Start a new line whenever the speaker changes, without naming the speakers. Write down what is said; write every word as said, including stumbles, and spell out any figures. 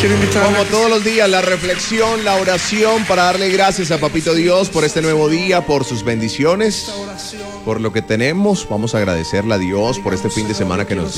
quiero invitar.
Como todos los días, la reflexión, la oración para darle gracias a Papito Dios por este nuevo día, por sus bendiciones, por lo que tenemos. Vamos a agradecerle a Dios por este fin de semana que nos dio.